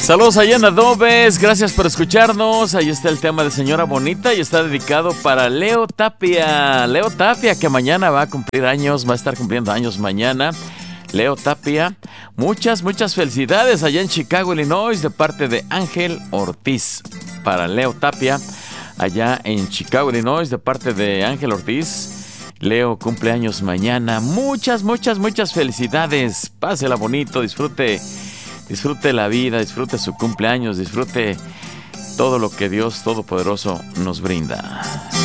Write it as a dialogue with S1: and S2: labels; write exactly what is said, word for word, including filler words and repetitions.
S1: Saludos allá en Adobes, gracias por escucharnos. Ahí está el tema de Señora Bonita y está dedicado para Leo Tapia. Leo Tapia, que mañana va a cumplir años, va a estar cumpliendo años mañana. Leo Tapia, muchas, muchas felicidades allá en Chicago, Illinois, de parte de Ángel Ortiz. Para Leo Tapia, allá en Chicago, Illinois, de parte de Ángel Ortiz. Leo cumple años mañana. Muchas, muchas, muchas felicidades. Pásela bonito, disfrute. Disfrute la vida, disfrute su cumpleaños, disfrute todo lo que Dios Todopoderoso nos brinda.